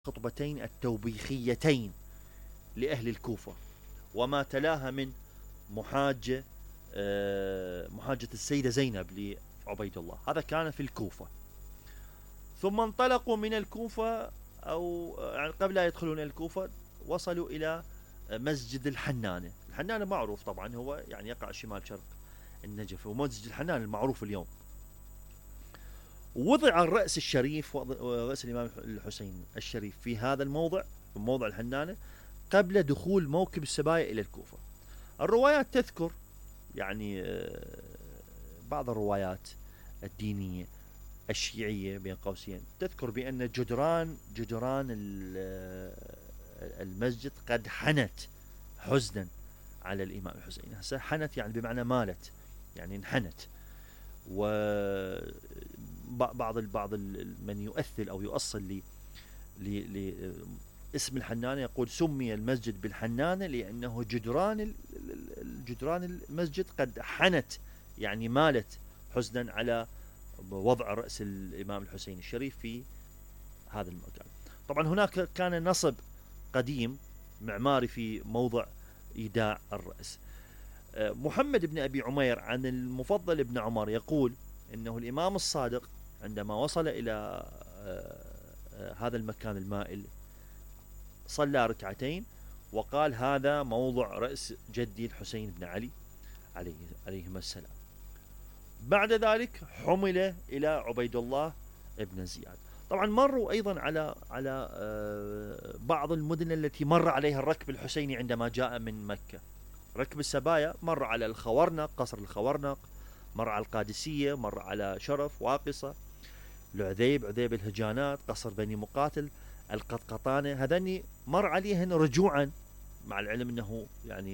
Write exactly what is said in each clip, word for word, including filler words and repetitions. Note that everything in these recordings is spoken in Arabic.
الخطبتين التوبيخيتين لأهل الكوفة وما تلاها من محاجة محاجة السيدة زينب لعبيد الله. هذا كان في الكوفة. ثم انطلقوا من الكوفة أو يعني قبل لا يدخلون الكوفة وصلوا إلى مسجد الحنانة. الحنانة معروف طبعا، هو يعني يقع شمال شرق النجف، ومسجد الحنانة المعروف اليوم. وضع الرأس الشريف، رأس الإمام الحسين الشريف في هذا الموضع، في موضع الحنانة، قبل دخول موكب السبايا إلى الكوفة. الروايات تذكر يعني بعض الروايات الدينية الشيعية بين قوسين تذكر بأن جدران جدران المسجد قد حنت حزنا على الإمام الحسين. هسه حنت يعني بمعنى مالت، يعني انحنت. وبعض البعض من يؤثل أو يؤصل لي اسم الحنانة يقول سمي المسجد بالحنانة لأنه جدران جدران المسجد قد حنت، يعني مالت حزنا على وضع رأس الإمام الحسين الشريف في هذا المكان. طبعا هناك كان نصب قديم معماري في موضع إيداع الرأس. محمد بن أبي عمير عن المفضل بن عمر يقول إنه الإمام الصادق عندما وصل إلى هذا المكان المائل صلى ركعتين وقال هذا موضع رأس جدي الحسين بن علي عليه عليهما السلام. بعد ذلك حمل إلى عبيد الله بن زياد. طبعا مروا أيضا على على بعض المدن التي مر عليها الركب الحسيني عندما جاء من مكة. ركب السبايا مر على الخورنق، قصر الخورنق، مر على القادسية، مر على شرف، واقصة، العذيب، عذيب الهجانات، قصر بني مقاتل، القطقطانة. هذني مر عليهن رجوعا، مع العلم انه يعني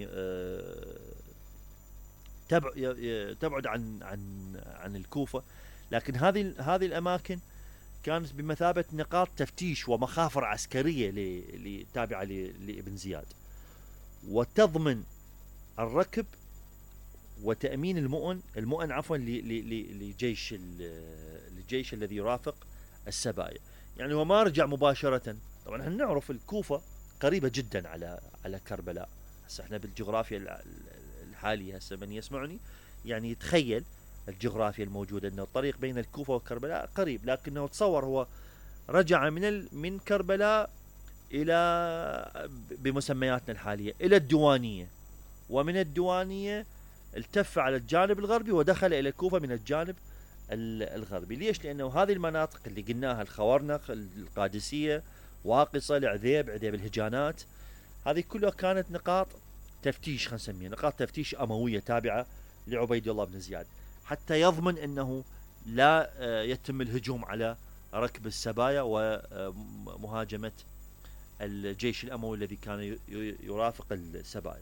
تبعد عن عن عن الكوفة، لكن هذه هذه الاماكن كانت بمثابة نقاط تفتيش ومخافر عسكرية تابعة لابن زياد، وتضمن الركب وتأمين المؤن المؤن عفوا لجيش الجيش الذي يرافق السبايا. يعني وما رجع مباشرة. طبعا احنا نعرف الكوفة قريبة جدا على على كربلاء. هسه احنا بالجغرافيا الحالية، هسه من يسمعني يعني يتخيل الجغرافيا الموجودة انه الطريق بين الكوفة وكربلاء قريب، لكنه تصور هو رجع من من كربلاء الى بمسمياتنا الحالية الى الديوانية، ومن الديوانية التف على الجانب الغربي ودخل الى الكوفة من الجانب الغربي. ليش؟ لانه هذه المناطق اللي قلناها الخورنق، القادسية، واقصة، العذيب، عذيب الهجانات، هذه كلها كانت نقاط تفتيش، خلينا نسميها نقاط تفتيش أموية تابعة لعبيد الله بن زياد، حتى يضمن انه لا يتم الهجوم على ركب السبايا ومهاجمة الجيش الأموي الذي كان يرافق السبايا.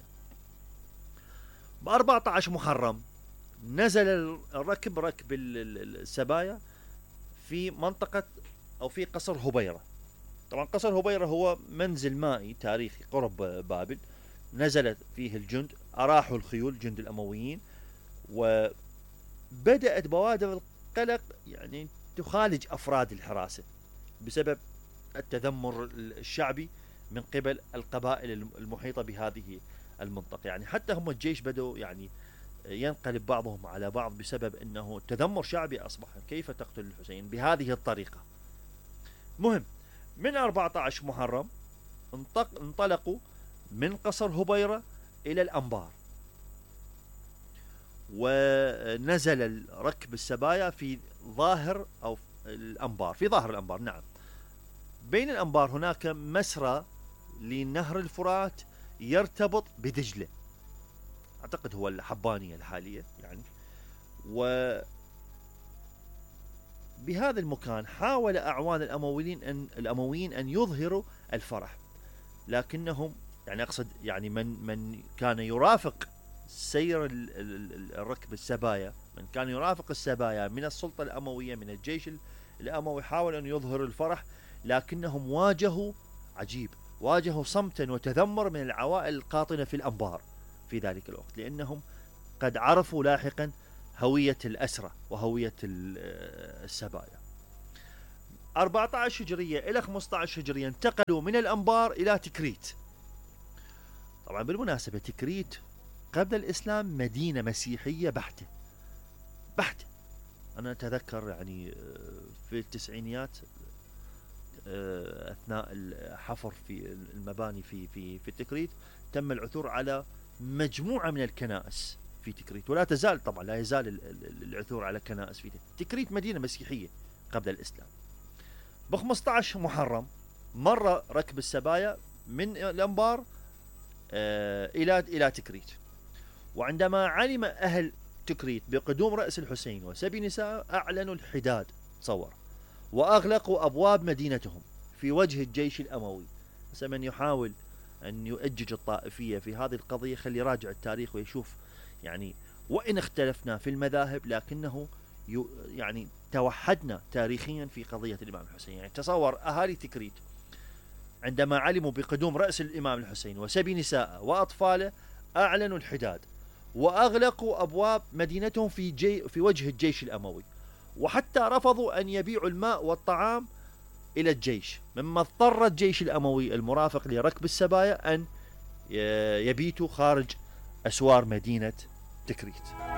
ب أربعة عشر محرم نزل الركب ركب السبايا في منطقة أو في قصر هبيرة. طبعا قصر هبيرة هو منزل مائي تاريخي قرب بابل، نزلت فيه الجند، أراحوا الخيول جند الأمويين، وبدأت بوادر القلق يعني تخالج أفراد الحراسة بسبب التذمر الشعبي من قبل القبائل المحيطة بهذه المنطقة. يعني حتى هم الجيش بدأوا يعني ينقلب بعضهم على بعض بسبب أنه تذمر شعبي أصبح، كيف تقتل الحسين بهذه الطريقة. مهم، من أربعة عشر محرم انطلقوا من قصر هبيرة إلى الأنبار، ونزل ركب السبايا في ظاهر أو الأنبار، في ظاهر الأنبار. نعم، بين الأنبار هناك مسرى لنهر الفرات يرتبط بدجلة، أعتقد هو الحبانية الحالية يعني. وبهذا المكان حاول أعوان الأمويين أن الأمويين أن يظهروا الفرح، لكنهم يعني أقصد يعني من من كان يرافق سير الركب السبايا، من كان يرافق السبايا من السلطة الأموية من الجيش الأموي، حاول أن يظهر الفرح، لكنهم واجهوا عجيب واجهوا صمتا وتذمر من العوائل القاطنة في الأنبار في ذلك الوقت، لأنهم قد عرفوا لاحقا هوية الأسرى وهوية السبايا. أربعة عشر هجرية إلى خمسة عشر هجرية انتقلوا من الأنبار إلى تكريت. طبعا بالمناسبة تكريت قبل الإسلام مدينة مسيحية بحتة بحتة. أنا أتذكر يعني في التسعينيات أثناء الحفر في المباني في في في تكريت تم العثور على مجموعة من الكنائس في تكريت، ولا تزال طبعا لا يزال العثور على كنائس في تكريت. مدينة مسيحية قبل الإسلام. ب خمسة عشر محرم مر ركب السبايا من الأنبار إلى إلى تكريت، وعندما علم أهل تكريت بقدوم رأس الحسين وسبي نساء أعلنوا الحداد، تصور، وأغلقوا أبواب مدينتهم في وجه الجيش الأموي. من يحاول أن يؤجج الطائفية في هذه القضية خلي يراجع التاريخ ويشوف، يعني وإن اختلفنا في المذاهب لكنه يعني توحدنا تاريخيا في قضية الإمام الحسين. يعني تصور أهالي تكريت عندما علموا بقدوم رأس الإمام الحسين وسبي نساء وأطفاله أعلنوا الحداد وأغلقوا أبواب مدينتهم في, جي في وجه الجيش الأموي، وحتى رفضوا أن يبيعوا الماء والطعام إلى الجيش، مما اضطر الجيش الأموي المرافق لركب السبايا أن يبيتوا خارج أسوار مدينة تكريت.